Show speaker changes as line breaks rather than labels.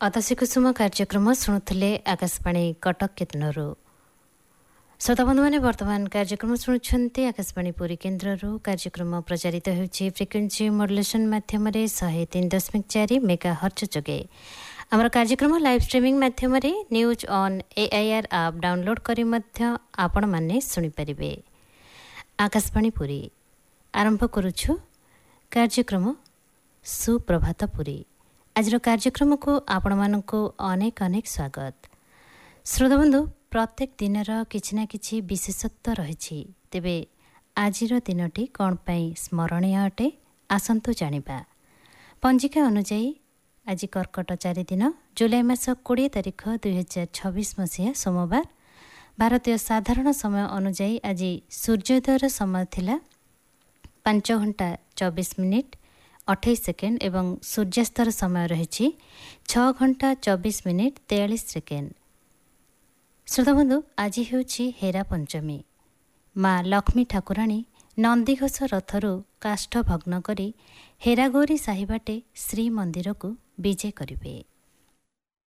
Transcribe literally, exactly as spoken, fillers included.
अतसी कुसुम कार्यक्रम शुणुले आकाशवाणी कटक केतनरू श्रोता बंधु मैंने वर्तमान कार्यक्रम शुणुंट आकाशवाणी पुरी केन्द्र कार्यक्रम प्रचारित होउछि फ्रिक्वेन्सी मॉड्युलेशन माध्यम शहे तीन दशमिक चार मेगा हर्ट्ज जोगे आमर कार्यक्रम लाइव स्ट्रीमिंग माध्यम न्यूज ऑन एआईआर आप डाउनलोड करी मध्य आपण माने सुनि परिबे। आकाशवाणी पुरी आरंभ करुछु कार्यक्रम सुप्रभात पुरी। आज कार्यक्रम को आपण मानक अनेक अनेक स्वागत। श्रोताबंधु प्रत्येक दिनर किछि ना किछि विशेषत्व रही तेबे आजिर दिनटी कौन पाई स्मरणीय अटे आसंतु जानिबा। पंजिका अनुजाई आज कर्कट चारि दिन जुलाई मास कोड़े तारिख दुई हजार छब्बीस मसीहा सोमवार भारतीय साधारण समय अनुजाई आज सूर्योदयर समय थिला पांच घंटा चौबीस मिनिट अठाईस सेकेंड एवं सूर्यास्तर समय रही छह घंटा चौबीस मिनिट तेयालीस सेकेंड। श्रोताबंधु आज हेउछि हेरा पंचमी। माँ लक्ष्मी ठाकुराणी नंदीघोष रथरू काष्ठ भग्न करी हेरागौरी साही बाटे श्री मंदिर को विजे करिवे।